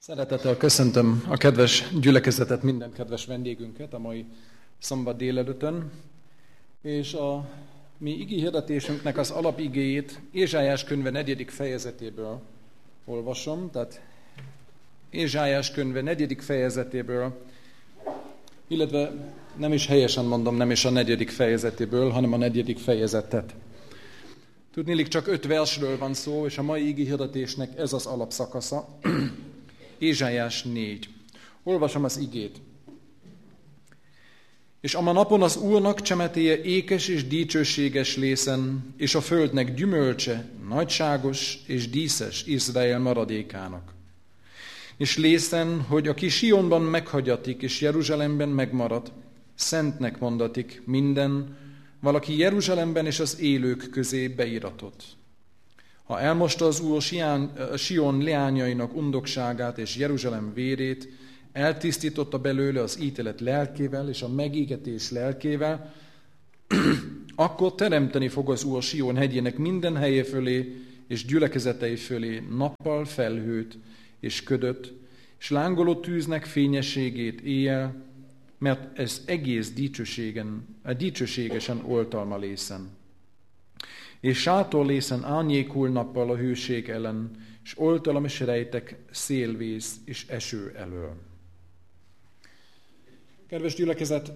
Szeretettel köszöntöm a kedves gyülekezetet, minden kedves vendégünket a mai szombat délelőttön, és a mi igi hirdetésünknek az alapigéjét Ézsájás könyve 4. fejezetéből olvasom, tehát Ézsájás könyve 4. fejezetéből, illetve nem is helyesen mondom, nem is a 4. fejezetéből, hanem a 4. fejezetet. Tudniillik, csak 5 versről van szó, és a mai igi hirdetésnek ez az alapszakasza. Ézsájás 4. Olvasom az igét. És ama napon az Úrnak csemetéje ékes és dicsőséges lészen, és a földnek gyümölcse nagyságos és díszes Izrael maradékának. És lészen, hogy aki Sionban meghagyatik, és Jeruzsálemben megmarad, szentnek mondatik minden, valaki Jeruzsálemben és az élők közé beiratott. Ha elmosta az Úr Sion leányainak undokságát és Jeruzsálem vérét, eltisztította belőle az ítélet lelkével és a megégetés lelkével, akkor teremteni fog az Úr Sion hegyének minden helye fölé és gyülekezetei fölé nappal felhőt és ködöt, és lángoló tűznek fényességét éjjel, mert ez egész dicsőségesen oltalma lészen. És sátorlészen árnyékul nappal a hőség ellen, és oltalom és rejtek szélvész és eső elől. Kedves gyülekezet,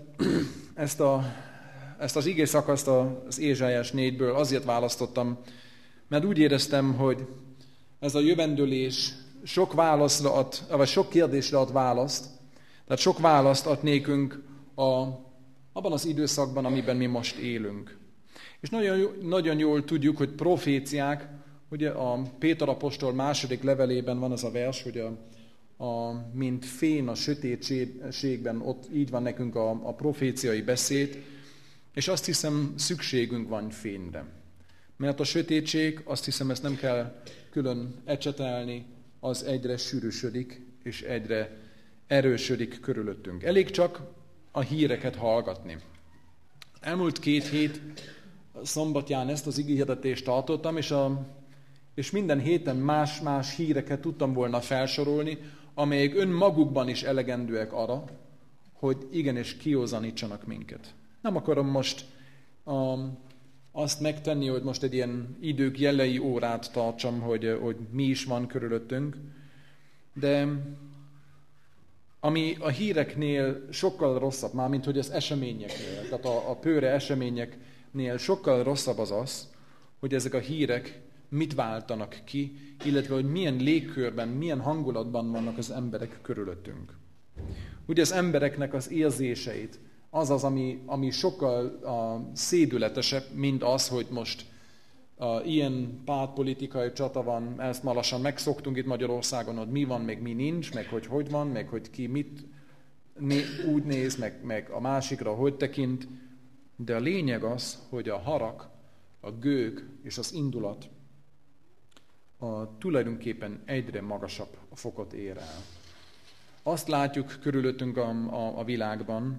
ezt az igé szakaszt az Ézsájás 4-ből azért választottam, mert úgy éreztem, hogy ez a jövendőlés sok kérdésre ad választ, tehát sok választ ad nékünk abban az időszakban, amiben mi most élünk. És nagyon jól tudjuk, hogy proféciák, ugye a Péter apostol második levelében van az a vers, hogy mint fén a sötétségben, ott így van nekünk a proféciai beszéd, és azt hiszem szükségünk van fényre. Mert a sötétség, azt hiszem ezt nem kell külön ecsetelni, az egyre sűrűsödik, és egyre erősödik körülöttünk. Elég csak a híreket hallgatni. Elmúlt 2 hét szombatján ezt az igéhirdetést tartottam, és minden héten más-más híreket tudtam volna felsorolni, amelyek önmagukban is elegendőek arra, hogy igenis kiózanítsanak minket. Nem akarom most azt megtenni, hogy most egy ilyen idők jelei órát tartsam, hogy mi is van körülöttünk, de ami a híreknél sokkal rosszabb, mármint hogy az eseményeknél, tehát a pőre eseményeknél sokkal rosszabb az, hogy ezek a hírek mit váltanak ki, illetve hogy milyen légkörben, milyen hangulatban vannak az emberek körülöttünk. Ugye az embereknek az érzéseit, az, ami sokkal szédületesebb, mint az, hogy most ilyen pártpolitikai csata van, ezt már lassan megszoktunk itt Magyarországon, hogy mi van, meg mi nincs, meg hogy van, meg hogy ki mit úgy néz, meg a másikra hogy tekint. De a lényeg az, hogy a harag, a gőg és az indulat tulajdonképpen egyre magasabb fokot ér el. Azt látjuk körülöttünk a világban,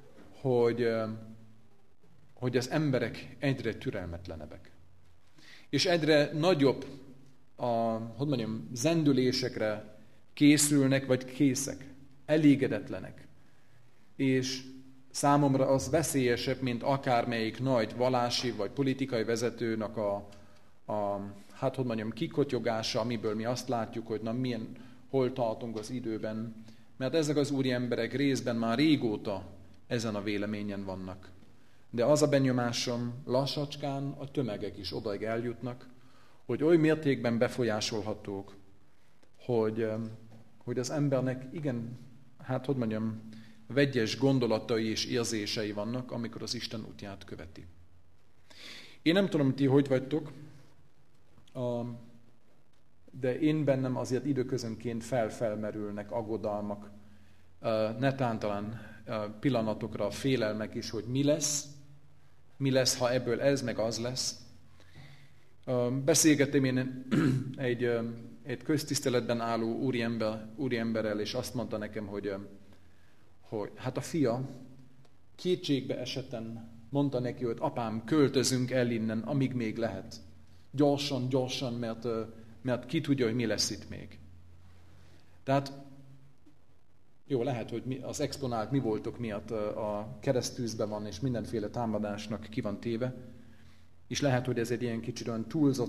hogy az emberek egyre türelmetlenebbek. És egyre nagyobb zendülésekre készülnek, vagy készek, elégedetlenek. És számomra az veszélyesebb, mint akármelyik nagy vallási vagy politikai vezetőnek kikotyogása, amiből mi azt látjuk, hogy hol tartunk az időben. Mert ezek az úri emberek részben már régóta ezen a véleményen vannak. De az a benyomásom, lassacskán a tömegek is odaig eljutnak, hogy oly mértékben befolyásolhatók, hogy az embernek igen, vegyes gondolatai és érzései vannak, amikor az Isten útját követi. Én nem tudom, ti hogy vagytok, de én bennem azért időközönként felmerülnek aggodalmak, netántlan pillanatokra félelmek is, hogy mi lesz, ha ebből ez meg az lesz. Beszélgettem én egy köztiszteletben álló úriemberrel, és azt mondta nekem, hogy hát a fia kétségbe esetten mondta neki, hogy apám, költözünk el innen, amíg még lehet. Gyorsan, mert ki tudja, hogy mi lesz itt még. Tehát jó, lehet, hogy az exponált mi voltok miatt a keresztűzben van, és mindenféle támadásnak ki van téve, és lehet, hogy ez egy ilyen kicsit olyan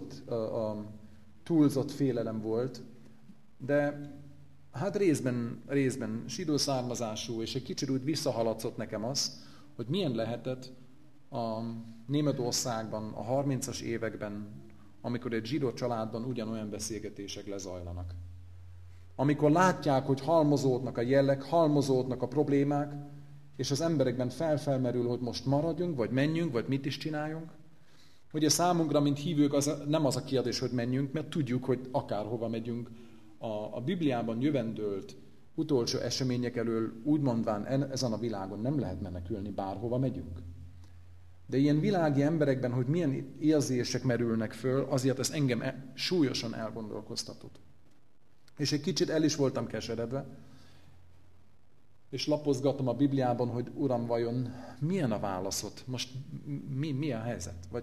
túlzott félelem volt, de hát részben zsidó származású, és egy kicsit úgy visszahaladszott nekem az, hogy milyen lehetett a Németországban, a 30-as években, amikor egy zsidó családban ugyanolyan beszélgetések lezajlanak. Amikor látják, hogy halmozódnak a jelek, halmozódnak a problémák, és az emberekben felmerül, hogy most maradjunk, vagy menjünk, vagy mit is csináljunk. Ugye számunkra, mint hívők, nem az a kérdés, hogy menjünk, mert tudjuk, hogy akárhova megyünk. A Bibliában jövendőlt utolsó események elől úgy mondván ezen a világon nem lehet menekülni, bárhova megyünk. De ilyen világi emberekben, hogy milyen érzések merülnek föl, azért ez engem súlyosan elgondolkoztatott. És egy kicsit el is voltam keseredve, és lapozgattam a Bibliában, hogy Uram, vajon milyen a válaszod? Most mi a helyzet? Vagy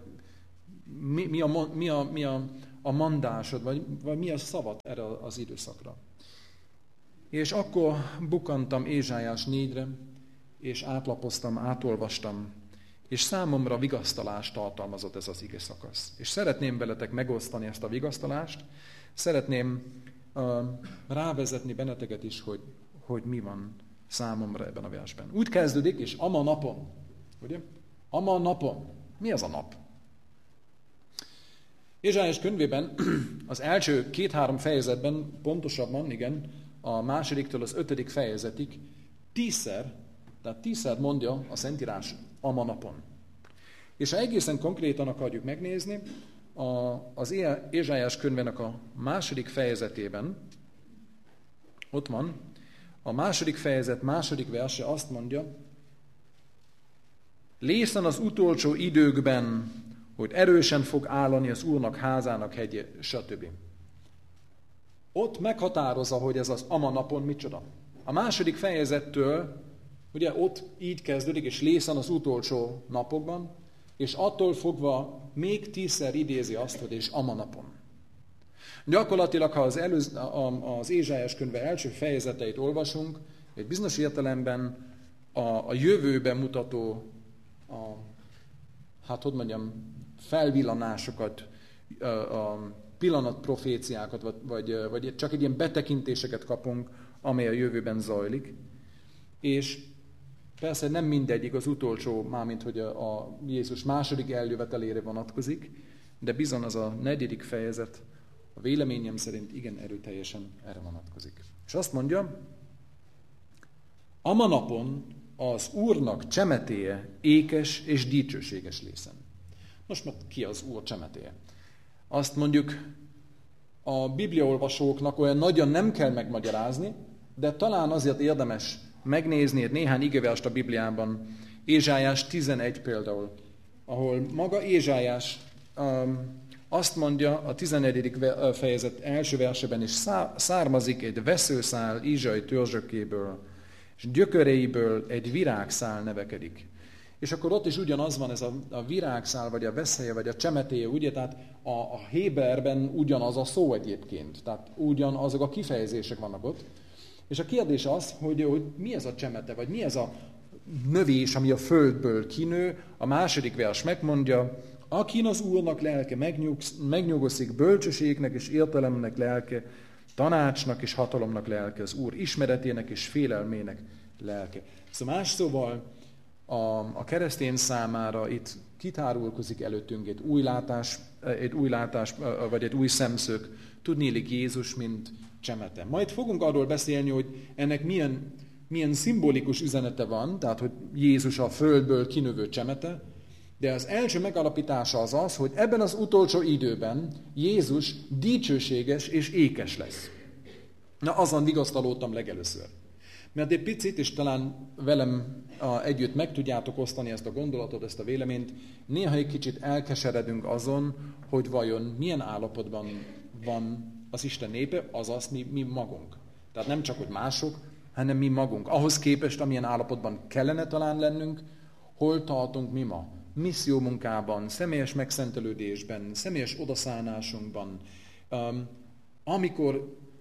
mi a mandásod? Vagy mi a szavad erre az időszakra? És akkor bukantam Ézsájás 4-re, és átlapoztam, átolvastam, és számomra vigasztalást tartalmazott ez az ige szakasz. És szeretném veletek megosztani ezt a vigasztalást, szeretném rávezetni benneteket is, hogy mi van számomra ebben a versben. Úgy kezdődik, és ama napon. Ugye? Ama napon. Mi az a nap? Ézsájás könyvében az első 2-3 fejezetben, pontosabban, igen, a 2-től az 5. fejezetig 10-szer mondja a Szentírás ama napon. És ha egészen konkrétan akarjuk megnézni, az Ézsájás könyvének a 2. fejezetében, ott van, a 2. fejezet 2. verse azt mondja, lészen az utolsó időkben, hogy erősen fog állani az Úrnak házának hegye, stb. Ott meghatározza, hogy ez az ama napon micsoda. A 2. fejezettől, ugye ott így kezdődik, és lészen az utolsó napokban, és attól fogva még 10-szer idézi azt, hogy és ama napon. Gyakorlatilag, ha az Ézsájás könyve első fejezeteit olvasunk, egy bizonyos értelemben a jövőben mutató, felvillanásokat, a pillanatproféciákat, vagy csak egy ilyen betekintéseket kapunk, amely a jövőben zajlik. És persze nem mindegyik az utolsó, mármint hogy a Jézus második eljövetelére vonatkozik, de bizony az a 4. fejezet a véleményem szerint igen erőteljesen erre vonatkozik. És azt mondja, ama napon az Úrnak csemetéje ékes és dicsőséges lészen. Most ki az Úr csemetéje? Azt mondjuk a bibliaolvasóknak olyan nagyon nem kell megmagyarázni, de talán azért érdemes megnézni néhány igeverst a Bibliában, Ézsájás 11 például, ahol maga Ézsájás azt mondja a 11. fejezet első versében is, származik egy veszőszál Izsai törzsökéből, és gyököreiből egy virágszál nevekedik. És akkor ott is ugyanaz van, ez a virágszál, vagy a veszeje, vagy a csemetéje, ugye, tehát a héberben ugyanaz a szó egyébként, tehát ugyanazok a kifejezések vannak ott. És a kérdés az, hogy mi ez a csemete, vagy mi ez a növés, ami a földből kinő. A 2. vers megmondja, akin az Úrnak lelke megnyugszik, bölcsességnek és értelemnek lelke, tanácsnak és hatalomnak lelke, az Úr ismeretének és félelmének lelke. Szóval más szóval a keresztény számára itt kitárulkozik előttünk egy új látás, vagy egy új szemszög, tudnélik Jézus, mint csemete. Majd fogunk arról beszélni, hogy ennek milyen szimbolikus üzenete van, tehát hogy Jézus a földből kinövő csemete, de az első megalapítása az, hogy ebben az utolsó időben Jézus dicsőséges és ékes lesz. Na, azon vigasztalódtam legelőször. Mert egy picit, és talán velem együtt meg tudjátok osztani ezt a gondolatot, ezt a véleményt, néha egy kicsit elkeseredünk azon, hogy vajon milyen állapotban van az Isten népe, azaz mi magunk. Tehát nem csak, hogy mások, hanem mi magunk. Ahhoz képest, amilyen állapotban kellene talán lennünk, hol tartunk mi ma? Missziómunkában, személyes megszentelődésben, személyes odaszánásunkban, amikor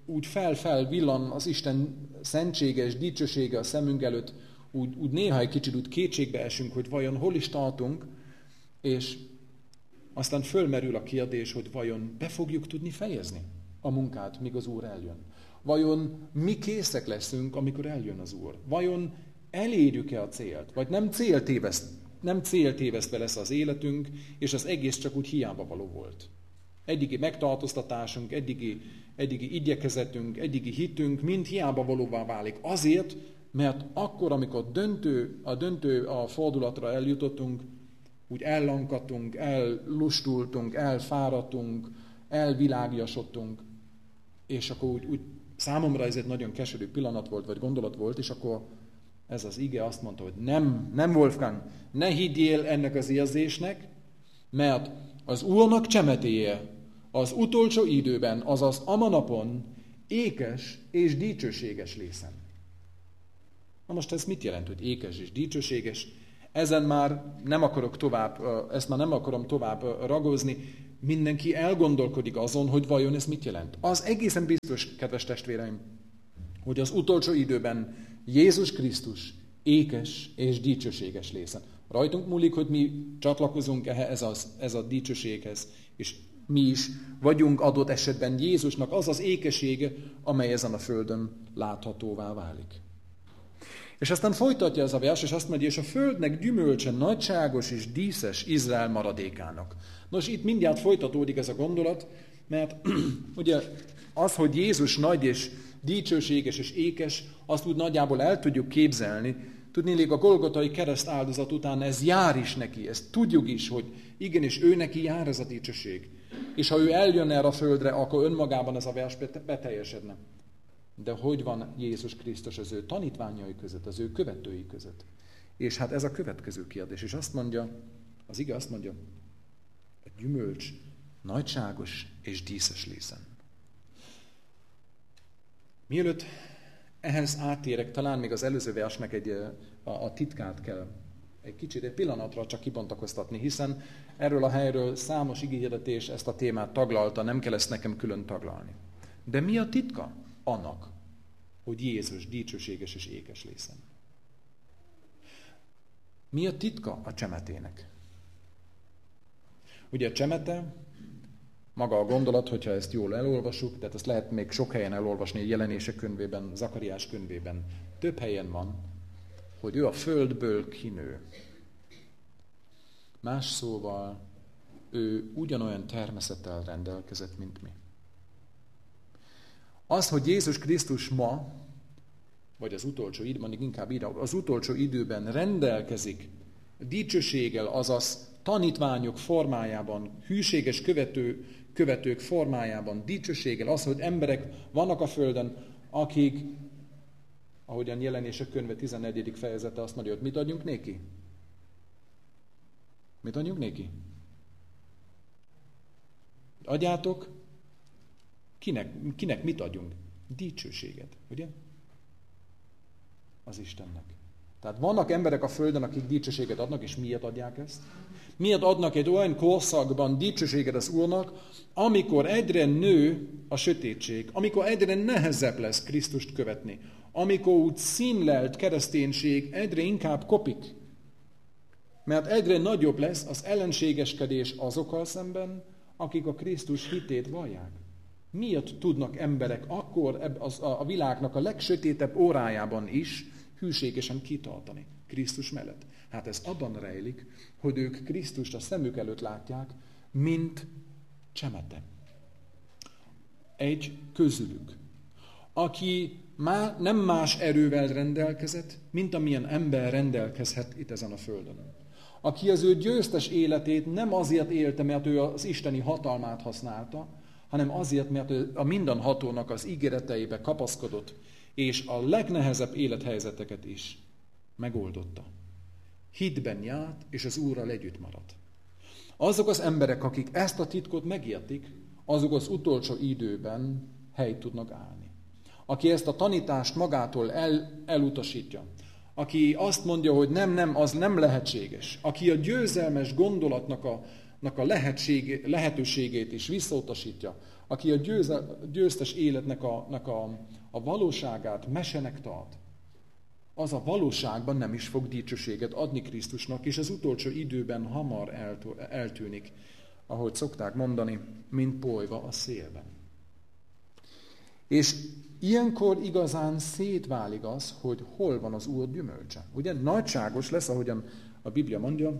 úgy fel villan az Isten szentsége és dicsősége a szemünk előtt, úgy néha egy kicsit úgy kétségbe esünk, hogy vajon hol is tartunk, és aztán fölmerül a kérdés, hogy vajon be fogjuk tudni fejezni a munkát, míg az Úr eljön. Vajon mi készek leszünk, amikor eljön az Úr? Vajon elérjük-e a célt? Vagy nem céltévesztve lesz az életünk, és az egész csak úgy hiába való volt. Eddigi megtartóztatásunk, eddigi igyekezetünk, eddigi hitünk mind hiába valóvá válik. Azért, mert akkor, amikor a fordulatra eljutottunk, úgy ellankadtunk, ellustultunk, elfáradtunk, elvilágiasodtunk, és akkor úgy számomra ez egy nagyon keserű pillanat volt, vagy gondolat volt, és akkor ez az ige azt mondta, hogy nem Wolfgang, ne higgyél ennek az érzésnek, mert az Úrnak csemetéje az utolsó időben, azaz a napon ékes és dicsőséges lészen. Na most ez mit jelent, hogy ékes és dicsőséges? Ezen már nem akarom tovább ragozni. Mindenki elgondolkodik azon, hogy vajon ez mit jelent. Az egészen biztos, kedves testvéreim, hogy az utolsó időben Jézus Krisztus ékes és dicsőséges lészen. Rajtunk múlik, hogy mi csatlakozunk ez a dicsőséghez, és mi is vagyunk adott esetben Jézusnak az az ékessége, amely ezen a földön láthatóvá válik. És aztán folytatja ez a vers, és azt mondja, és a földnek gyümölcse nagyságos és díszes Izrael maradékának. Nos, itt mindjárt folytatódik ez a gondolat, mert ugye az, hogy Jézus nagy és dicsőséges és ékes, azt úgy nagyjából el tudjuk képzelni. Tudnélik, a Golgotai kereszt áldozat után ez jár is neki, ezt tudjuk is, hogy igenis ő neki jár ez a dicsőség. És ha ő eljön erre a földre, akkor önmagában ez a vers beteljesedne. De hogy van Jézus Krisztus az ő tanítványai között, az ő követői között? És hát ez a következő kérdés. És azt mondja, az ige azt mondja, a gyümölcs nagyságos és díszes lészen. Mielőtt ehhez áttérek, talán még az előző versnek a titkát kell egy pillanatra csak kibontakoztatni, hiszen erről a helyről számos igéhirdetés ezt a témát taglalta, nem kell ezt nekem külön taglalni. De mi a titka annak, hogy Jézus dicsőséges és ékes lészen? Mi a titka a csemetének? Ugye a csemete, maga a gondolat, hogyha ezt jól elolvasjuk, tehát ezt lehet még sok helyen elolvasni, a Jelenések könyvében, Zakariás könyvében, több helyen van, hogy ő a földből kinő. Más szóval, ő ugyanolyan természettel rendelkezett, mint mi. Az, hogy Jézus Krisztus ma, vagy az utolsó időben, inkább az utolsó időben rendelkezik dicsőséggel, azaz tanítványok formájában, hűséges követők formájában, dicsőséggel, az, hogy emberek vannak a földön, akik, ahogyan Jelenések könyve 14. fejezete azt mondja, hogy mit adjunk néki? Mit adjunk néki? Adjátok, kinek mit adjunk? Dicsőséget, ugye? Az Istennek. Tehát vannak emberek a földön, akik dicsőséget adnak, és miért adják ezt? Miért adnak egy olyan korszakban dicsőséget az Úrnak, amikor egyre nő a sötétség, amikor egyre nehezebb lesz Krisztust követni, amikor úgy színlelt kereszténység egyre inkább kopik, mert egyre nagyobb lesz az ellenségeskedés azokkal szemben, akik a Krisztus hitét vallják. Miért tudnak emberek akkor a világnak a legsötétebb órájában is hűségesen kitartani Krisztus mellett? Hát ez abban rejlik, hogy ők Krisztust a szemük előtt látják, mint csemete. Egy közülük, aki nem más erővel rendelkezett, mint amilyen ember rendelkezhet itt ezen a földön. Aki az ő győztes életét nem azért élte, mert ő az isteni hatalmát használta, hanem azért, mert ő a mindenhatónak az ígéreteibe kapaszkodott, és a legnehezebb élethelyzeteket is megoldotta. Hitben járt, és az Úrral együtt maradt. Azok az emberek, akik ezt a titkot megértik, azok az utolsó időben helyt tudnak állni. Aki ezt a tanítást magától elutasítja, aki azt mondja, hogy nem, az nem lehetséges, aki a győzelmes gondolatnak a lehetőségét is visszautasítja, aki a győztes életnek a valóságát mesenek tart, az a valóságban nem is fog dicsőséget adni Krisztusnak, és az utolsó időben hamar eltűnik, ahogy szokták mondani, mint polyva a szélben. És ilyenkor igazán szétválik az, hogy hol van az Úr gyümölcse. Ugye nagyságos lesz, ahogyan a Biblia mondja,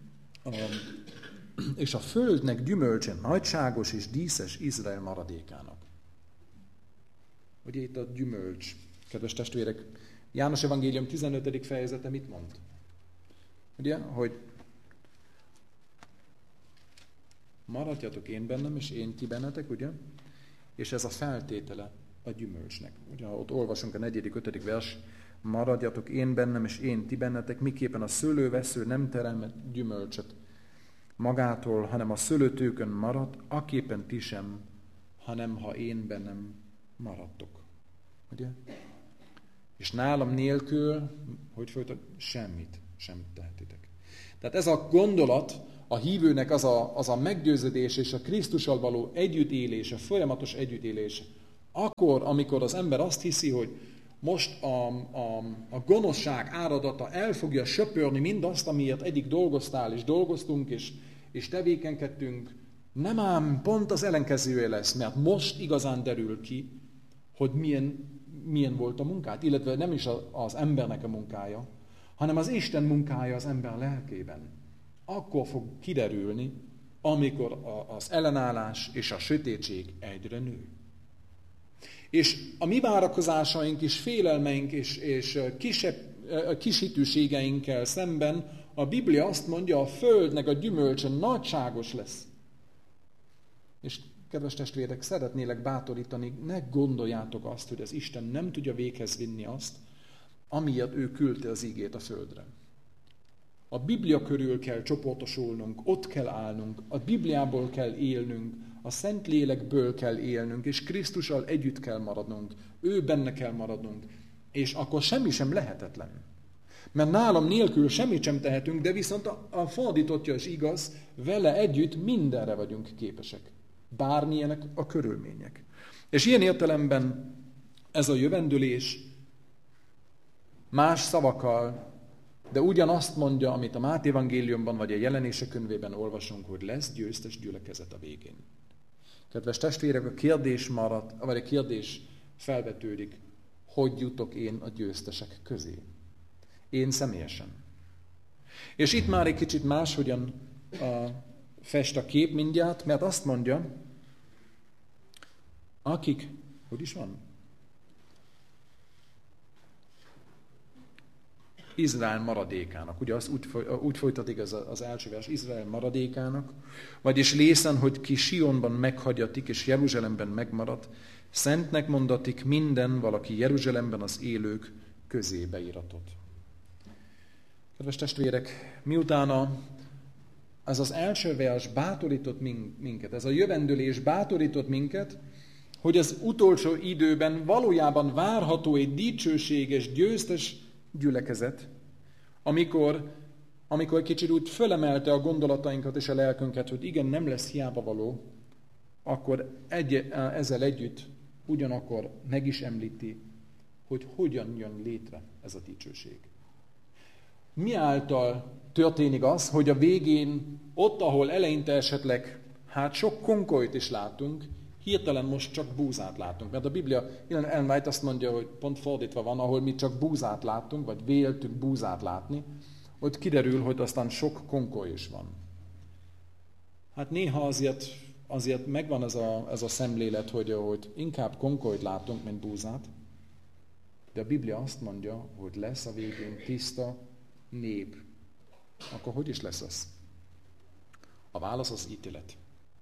és a földnek gyümölcse nagyságos és díszes Izrael maradékának. Ugye itt a gyümölcs, kedves testvérek, János Evangélium 15. fejezete mit mond? Ugye, hogy maradjatok én bennem, és én ti bennetek, ugye? És ez a feltétele a gyümölcsnek. Ugye, ha ott olvasunk a 4.-5. vers, maradjatok én bennem, és én ti bennetek, miképpen a szőlővesző nem terem gyümölcsöt magától, hanem a szőlőtőkön marad, aképpen ti sem, hanem ha én bennem maradtok. Ugye? És nálam nélkül, hogy folytat, semmit tehetitek. Tehát ez a gondolat, a hívőnek az a meggyőződés és a Krisztussal való együttélés, a folyamatos együttélés, akkor, amikor az ember azt hiszi, hogy most a gonoszság áradata el fogja söpörni mindazt, amiért eddig dolgoztál és dolgoztunk és tevékenykedtünk, nem ám pont az ellenkezője lesz, mert most igazán derül ki, hogy milyen volt a munkát, illetve nem is az embernek a munkája, hanem az Isten munkája az ember lelkében. Akkor fog kiderülni, amikor az ellenállás és a sötétség egyre nő. És a mi várakozásaink és félelmeink és kisítőségeinkkel szemben a Biblia azt mondja, a földnek a gyümölcse nagyságos lesz. És kedves testvérek, szeretnélek bátorítani, ne gondoljátok azt, hogy az Isten nem tudja véghez vinni azt, amiért ő küldte az igét a földre. A Biblia körül kell csoportosulnunk, ott kell állnunk, a Bibliából kell élnünk, a Szentlélekből kell élnünk, és Krisztussal együtt kell maradnunk, ő benne kell maradnunk, és akkor semmi sem lehetetlen. Mert nálam nélkül semmit sem tehetünk, de viszont a fordítottja is igaz, vele együtt mindenre vagyunk képesek. Bármilyenek a körülmények. És ilyen értelemben ez a jövendőlés más szavakkal, de ugyanazt mondja, amit a Máté evangéliumban vagy a Jelenések könyvében olvasunk, hogy lesz győztes gyülekezet a végén. Kedves testvérek, a kérdés marad, vagy a kérdés felvetődik, hogy jutok én a győztesek közé? Én személyesen. És itt már egy kicsit máshogyan fest a kép mindjárt, mert azt mondja, akik, hogy is van? Izrael maradékának. Ugye az úgy folytatik ez az első vers, Izrael maradékának, vagyis lészen, hogy ki Sionban meghagyatik, és Jeruzsálemben megmarad, szentnek mondatik minden valaki Jeruzsálemben az élők közébe iratot. Kedves testvérek, miután ez az első vers bátorított minket, ez a jövendőlés bátorított minket, hogy az utolsó időben valójában várható egy dicsőséges, győztes gyülekezet, amikor kicsit úgy fölemelte a gondolatainkat és a lelkünket, hogy igen, nem lesz hiába való, akkor ezzel együtt ugyanakkor meg is említi, hogy hogyan jön létre ez a dicsőség. Mi által történik az, hogy a végén, ott, ahol eleinte esetleg sok konkolyt is látunk, hirtelen most csak búzát látunk. Mert a Biblia, Ellen White azt mondja, hogy pont fordítva van, ahol mi csak búzát láttunk, vagy véltünk búzát látni, ott kiderül, hogy aztán sok konkoly is van. Hát néha azért megvan ez a szemlélet, hogy inkább konkolyt látunk, mint búzát, de a Biblia azt mondja, hogy lesz a végén tiszta nép. Akkor hogy is lesz az? A válasz az ítélet.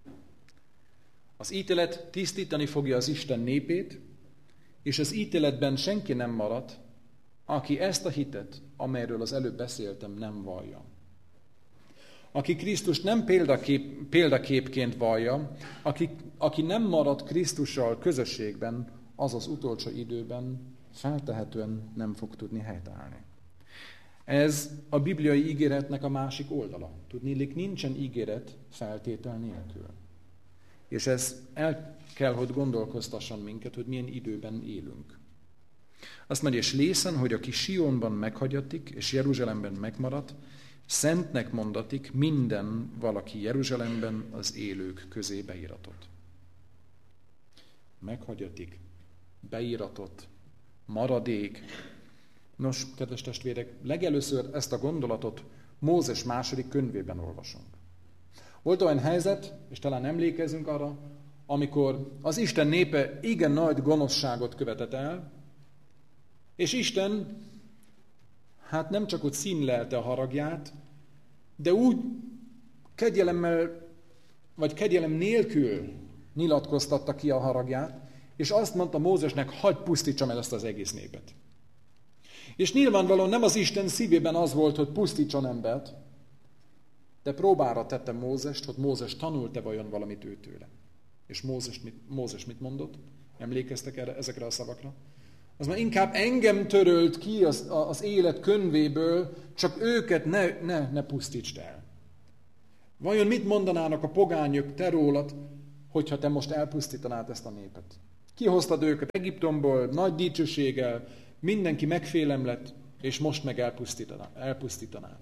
Az ítélet tisztítani fogja az Isten népét, és az ítéletben senki nem marad, aki ezt a hitet, amelyről az előbb beszéltem, nem vallja. Aki Krisztust nem példaképként vallja, aki nem marad Krisztussal közösségben, az az utolsó időben feltehetően nem fog tudni helytállni. Ez a bibliai ígéretnek a másik oldala. Tudniillik, nincsen ígéret feltétel nélkül. És ez el kell, hogy gondolkoztasson minket, hogy milyen időben élünk. Azt mondja, és lészen, hogy aki Sionban meghagyatik, és Jeruzsálemben megmaradt, szentnek mondatik minden valaki Jeruzsálemben az élők közé beíratott. Meghagyatik, beíratott, maradék. Nos, kedves testvérek, legelőször ezt a gondolatot Mózes második könyvében olvasunk. Volt olyan helyzet, és talán emlékezünk arra, amikor az Isten népe igen nagy gonoszságot követett el, és Isten hát nem csak úgy színlelte a haragját, de úgy kegyelemmel, vagy kegyelem nélkül nyilatkoztatta ki a haragját, és azt mondta Mózesnek, hadd pusztítsam el ezt az egész népet. És nyilvánvalóan nem az Isten szívében az volt, hogy pusztítson embert, de próbára tette Mózest, hogy Mózes tanult-e vajon valamit őtőle. És Mózes mit mondott? Emlékeztek ezekre a szavakra? Az már inkább engem törölt ki az élet könyvéből, csak őket ne pusztítsd el. Vajon mit mondanának a pogányok te rólad, hogyha te most elpusztítanád ezt a népet? Kihoztad őket Egyiptomból nagy dicsőséggel, mindenki megfélem lett, és most meg elpusztítanád.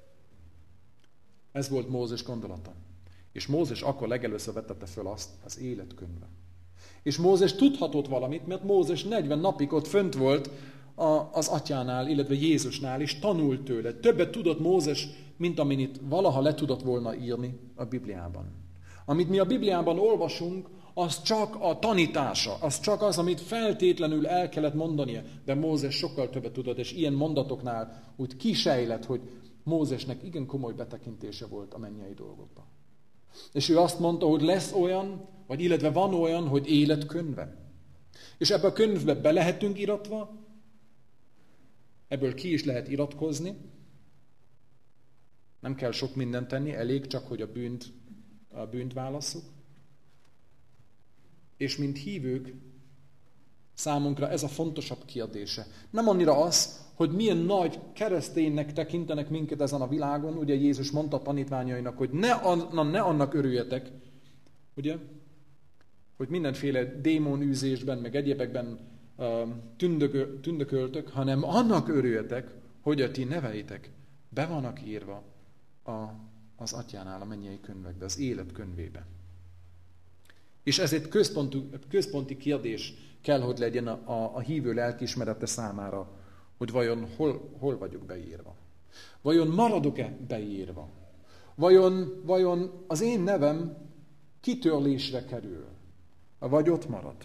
Ez volt Mózes gondolata. És Mózes akkor legelőször vetette föl azt az életkönyvbe. És Mózes tudhatott valamit, mert Mózes 40 napig ott fönt volt az atyánál, illetve Jézusnál, és tanult tőle. Többet tudott Mózes, mint amit valaha le tudott volna írni a Bibliában. Amit mi a Bibliában olvasunk, az csak a tanítása, az csak az, amit feltétlenül el kellett mondania. De Mózes sokkal többet tudott, és ilyen mondatoknál úgy kisejlett, hogy Mózesnek igen komoly betekintése volt a mennyei dolgokba. És ő azt mondta, hogy lesz olyan, vagy illetve van olyan, hogy életkönyve. És ebbe a könyvbe be lehetünk iratva, ebből ki is lehet iratkozni. Nem kell sok mindent tenni, elég csak, hogy a bűnt válasszuk. És mint hívők, számunkra ez a fontosabb kérdése. Nem annyira az, hogy milyen nagy kereszténynek tekintenek minket ezen a világon. Ugye Jézus mondta a tanítványainak, hogy ne annak örüljetek, ugye, hogy mindenféle démonűzésben, meg egyébekben tündököltök, hanem annak örüljetek, hogy a ti neveitek be vannak írva az atyánál a mennyei könyvekbe, az élet könyvébe. És ez egy központi kérdés kell, hogy legyen a hívő lelkiismerete számára, hogy vajon hol vagyok beírva. Vajon maradok-e beírva? Vajon az én nevem kitörlésre kerül? Vagy ott marad?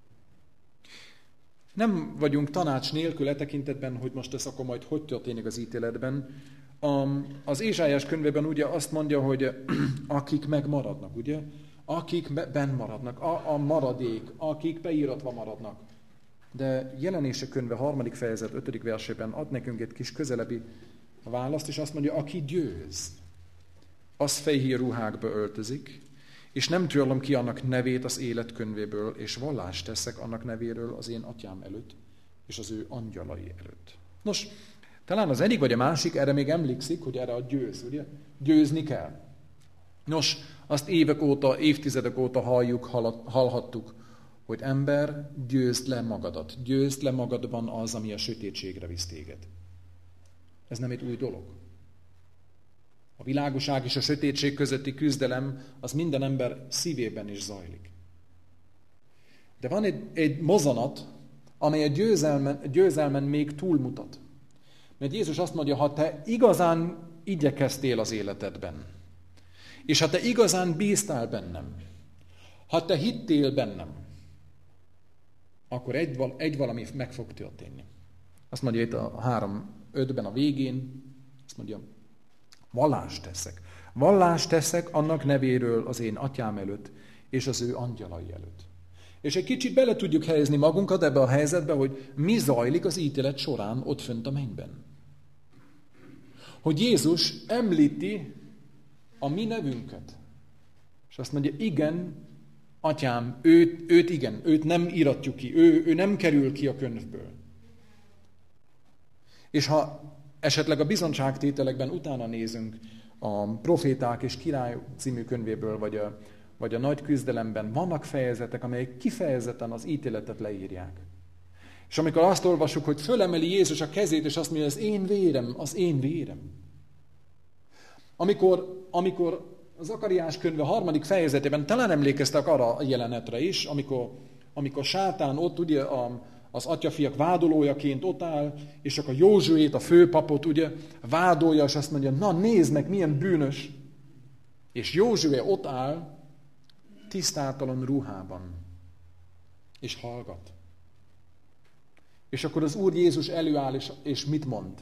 Nem vagyunk tanács nélkül e tekintetben, hogy most ez akkor majd hogy történik az ítéletben. Az Ézsáiás könyvében ugye azt mondja, hogy akik megmaradnak, ugye? Akik benn maradnak, a maradék, akik beíratva maradnak. De Jelenések könyve 3. fejezet 5. versében ad nekünk egy kis közelebbi választ, és azt mondja, aki győz, az fehér ruhákba öltözik, és nem törlöm ki annak nevét az életkönyvéből, és vallást teszek annak nevéről az én atyám előtt, és az ő angyalai előtt. Nos, talán az egyik vagy a másik erre még emlékszik, hogy erre a győz, ugye? Győzni kell. Nos, azt évek óta, évtizedek óta hallhattuk, hogy ember, győzd le magadat. Győzd le magadban az, ami a sötétségre visz téged. Ez nem egy új dolog. A világosság és a sötétség közötti küzdelem az minden ember szívében is zajlik. De van egy mozanat, amely a győzelmen még túlmutat. Mert Jézus azt mondja, ha te igazán igyekeztél az életedben, és ha te igazán bíztál bennem, ha te hittél bennem, akkor egy valami meg fog történni. Azt mondja itt a 3:5-ben a végén, azt mondja, vallást teszek. Vallást teszek annak nevéről az én atyám előtt, és az ő angyalai előtt. És egy kicsit bele tudjuk helyezni magunkat ebbe a helyzetbe, hogy mi zajlik az ítélet során ott fönt a mennyben. Hogy Jézus említi a mi nevünket. És azt mondja, igen, atyám, őt nem íratjuk ki, ő nem kerül ki a könyvből. És ha esetleg a bizonyságtételekben utána nézünk a Proféták és Királyok című könyvéből, vagy a Nagy küzdelemben, vannak fejezetek, amelyek kifejezetten az ítéletet leírják. És amikor azt olvasjuk, hogy fölemeli Jézus a kezét, és azt mondja, az én vérem, az én vérem. Amikor az Zakariás könyve 3. fejezetében talán emlékeztek arra a jelenetre is, amikor Sátán ott ugye az atyafiak vádolójaként ott áll, és csak a Józsuét, a főpapot ugye vádolja, és azt mondja, na nézd meg, milyen bűnös. És Józsué ott áll, tisztátalan ruhában, és hallgat. És akkor az Úr Jézus előáll, és mit mond?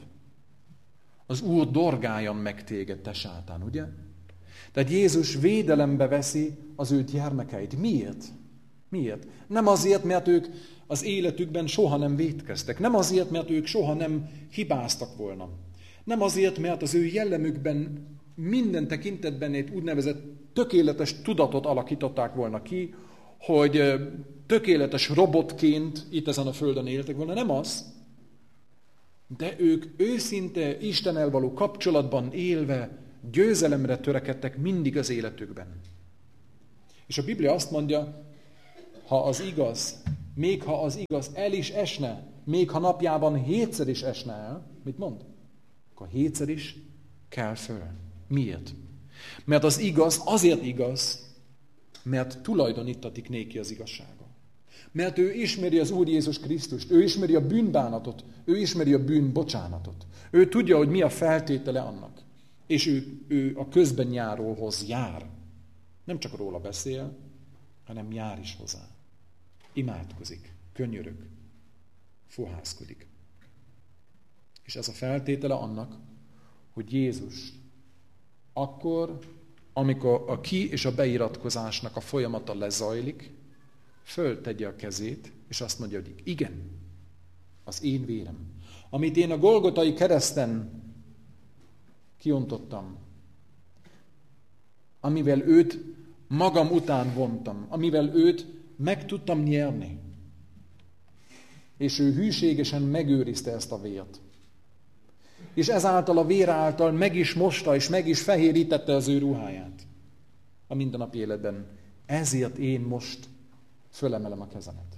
Az Úr dorgáljon meg téged, te Sátán, ugye? Tehát Jézus védelembe veszi az ő gyermekeit. Miért? Miért? Nem azért, mert ők az életükben soha nem vétkeztek. Nem azért, mert ők soha nem hibáztak volna. Nem azért, mert az ő jellemükben minden tekintetben egy úgynevezett tökéletes tudatot alakították volna ki, hogy tökéletes robotként itt ezen a földön éltek volna. Nem az. De ők őszinte Istennel való kapcsolatban élve győzelemre törekedtek mindig az életükben. És a Biblia azt mondja, ha az igaz, még ha az igaz el is esne, még ha napjában 7-szer is esne el, mit mond? Akkor 7-szer is kell föl. Miért? Mert az igaz azért igaz, mert tulajdonítatik néki az igazsága. Mert ő ismeri az Úr Jézus Krisztust, ő ismeri a bűnbánatot, ő ismeri a bűnbocsánatot. Ő tudja, hogy mi a feltétele annak. És ő a közben járóhoz jár. Nem csak róla beszél, hanem jár is hozzá. Imádkozik, könyörög, fohászkodik. És ez a feltétele annak, hogy Jézus akkor, amikor a ki- és a beiratkozásnak a folyamata lezajlik, föltegye a kezét, és azt mondja, hogy igen, az én vérem. Amit én a Golgotai kereszten kiontottam, amivel őt magam után vontam, amivel őt meg tudtam nyerni. És ő hűségesen megőrizte ezt a vért. És ezáltal a vér által meg is mosta, és meg is fehérítette az ő ruháját a mindennapi életben. Ezért én most fölemelem a kezemet.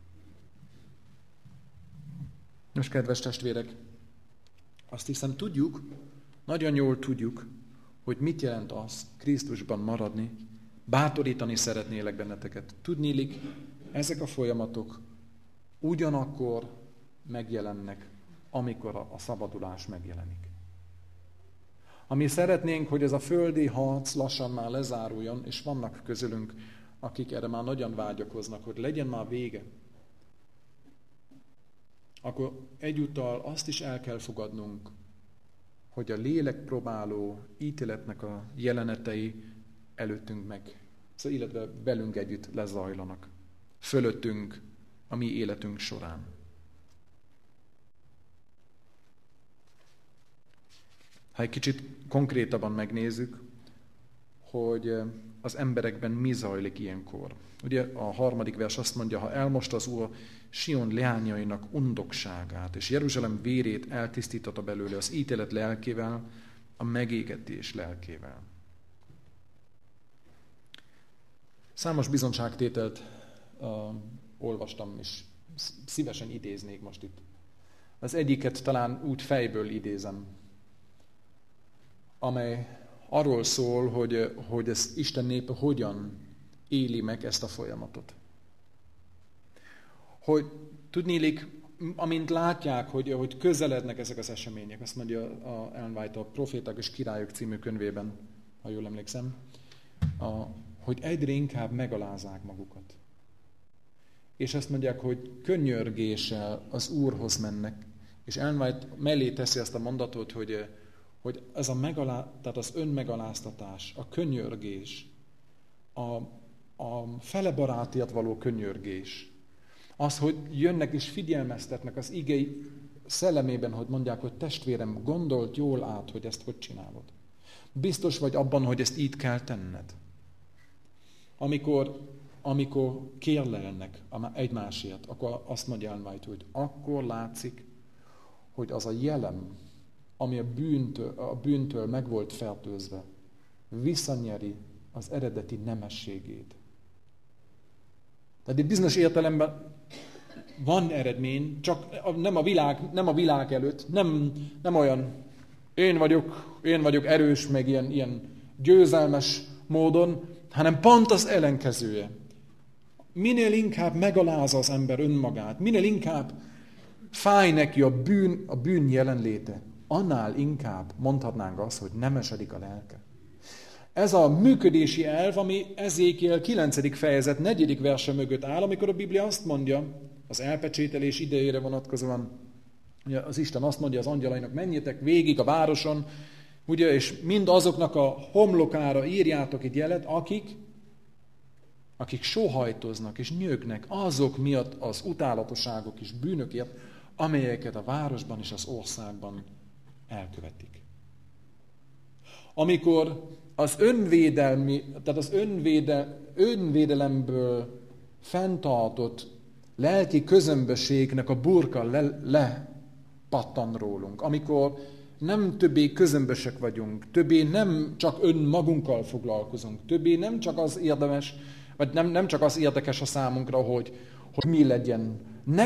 Most, kedves testvérek, azt hiszem tudjuk, nagyon jól tudjuk, hogy mit jelent az Krisztusban maradni. Bátorítani szeretnélek benneteket. Tudniillik, ezek a folyamatok ugyanakkor megjelennek, amikor a szabadulás megjelenik. Ami szeretnénk, hogy ez a földi harc lassan már lezáruljon, és vannak közülünk, akik erre már nagyon vágyakoznak, hogy legyen már vége, akkor egyúttal azt is el kell fogadnunk, hogy a lélekpróbáló ítéletnek a jelenetei előttünk meg, szóval illetve velünk együtt lezajlanak, fölöttünk, a mi életünk során. Ha egy kicsit konkrétabban megnézzük, hogy az emberekben mi zajlik ilyenkor. Ugye a 3. vers azt mondja, ha elmosta az Úr Sion leányainak undokságát, és Jeruzsálem vérét eltisztította belőle az ítélet lelkével, a megégetés lelkével. Számos bizonyságtételt olvastam, és szívesen idéznék most itt. Az egyiket talán úgy fejből idézem, amely arról szól, hogy ez Isten népe hogyan éli meg ezt a folyamatot. Hogy tudniillik, amint látják, hogy közelednek ezek az események, azt mondja Ellen White a Proféták és Királyok című könyvében, ha jól emlékszem, hogy egyre inkább megalázzák magukat. És azt mondják, hogy könyörgéssel az Úrhoz mennek, és Ellen White mellé teszi azt a mondatot, hogy ez tehát az önmegaláztatás, a könyörgés, a felebarátiat való könyörgés, az, hogy jönnek és figyelmeztetnek az igei szellemében, hogy mondják, hogy testvérem, gondolt jól át, hogy ezt hogy csinálod. Biztos vagy abban, hogy ezt így kell tenned. Amikor kérlelnek egymásért, akkor azt mondja Ellen White, hogy akkor látszik, hogy az a jelem, ami a bűntől meg volt fertőzve, visszanyeri az eredeti nemességét. Tehát itt bizonyos értelemben van eredmény, csak nem a világ előtt, nem olyan én vagyok erős, meg ilyen győzelmes módon, hanem pont az ellenkezője. Minél inkább megalázza az ember önmagát, minél inkább fáj neki a bűn jelenléte, annál inkább mondhatnánk azt, hogy nemesedik a lelke. Ez a működési elv, ami Ezékiel 9. fejezet 4. verse mögött áll, amikor a Biblia azt mondja, az elpecsételés idejére vonatkozóan, ugye az Isten azt mondja az angyalainak, menjetek végig a városon, ugye, és mind azoknak a homlokára írjátok itt jelet, akik sóhajtoznak és nyögnek azok miatt az utálatosságok és bűnökért, amelyeket a városban és az elkövetik. Amikor az önvédelemből fenntartott lelki közömbösségnek a burka lepattan rólunk, amikor nem többé közömbösek vagyunk, többé nem csak önmagunkkal foglalkozunk, többé nem csak az érdemes, vagy nem csak az érdekes a számunkra, hogy mi legyen.